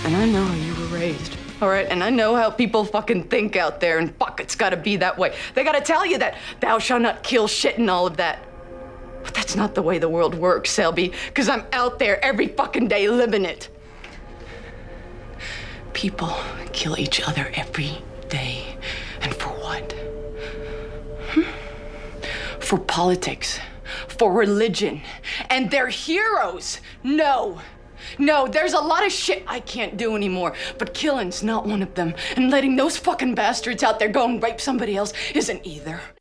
And I know how you were raised, all right? And I know how people fucking think out there, and fuck, it's gotta be that way. They gotta tell you that thou shalt not kill shit and all of that. But that's not the way the world works, Selby, because I'm out there every fucking day living it. People kill each other every day. And for what? For politics, for religion, and they're heroes. No, there's a lot of shit I can't do anymore, but killing's not one of them, and letting those fucking bastards out there go and rape somebody else isn't either.